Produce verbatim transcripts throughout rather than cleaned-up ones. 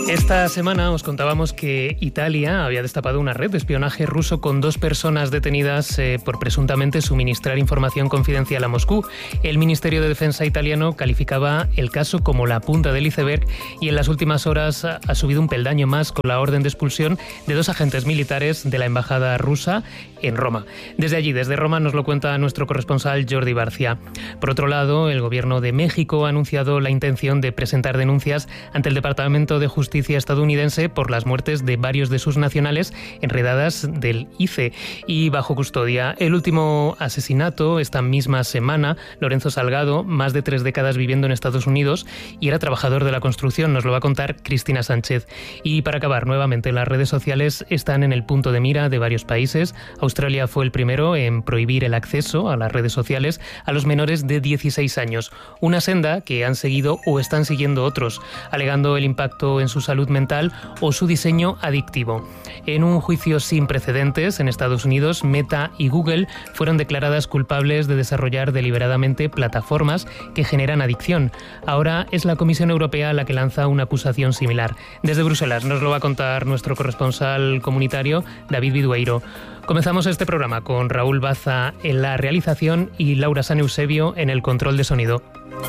Esta semana os contábamos que Italia había destapado una red de espionaje ruso con dos personas detenidas eh, por presuntamente suministrar información confidencial a Moscú. El Ministerio de Defensa italiano calificaba el caso como la punta del iceberg y en las últimas horas ha subido un peldaño más con la orden de expulsión de dos agentes militares de la embajada rusa en Roma. Desde allí, desde Roma, nos lo cuenta nuestro corresponsal Jordi Barcia. Por otro lado, el gobierno de México ha anunciado la intención de presentar denuncias ante el Departamento de Justicia estadounidense por las muertes de varios de sus nacionales en redadas del I C E y bajo custodia. El último asesinato esta misma semana, Lorenzo Salgado, más de tres décadas viviendo en Estados Unidos y era trabajador de la construcción, nos lo va a contar Cristina Sánchez. Y para acabar, nuevamente, las redes sociales están en el punto de mira de varios países. Australia fue el primero en prohibir el acceso a las redes sociales a los menores de dieciséis años, una senda que han seguido o están siguiendo otros, alegando el impacto en su salud mental o su diseño adictivo. En un juicio sin precedentes en Estados Unidos, Meta y Google fueron declaradas culpables de desarrollar deliberadamente plataformas que generan adicción. Ahora es la Comisión Europea la que lanza una acusación similar. Desde Bruselas nos lo va a contar nuestro corresponsal comunitario, David Vidueiro. Comenzamos este programa con Raúl Baza en la realización y Laura San Eusebio en el control de sonido.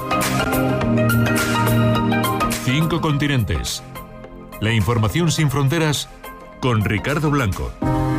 Cinco continentes. La información sin fronteras con Ricardo Blanco.